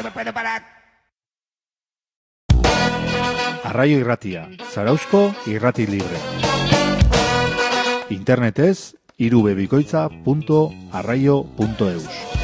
puedo parar. Arraio Irratia, Zarauzko irrati libre. Internetez, irubebikoitza.arraio.eus.